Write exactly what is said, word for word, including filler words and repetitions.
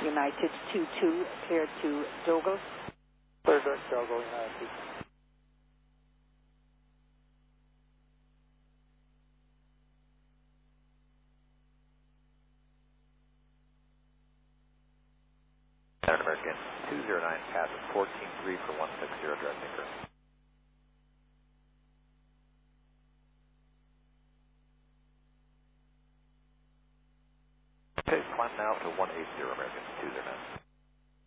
United two two, clear to Dogle. Clear direct Dogle, United two two. American two zero nine, pass at fourteen three for one six zero, direct anchor. Okay, climb now to one eight zero, American two zero nine.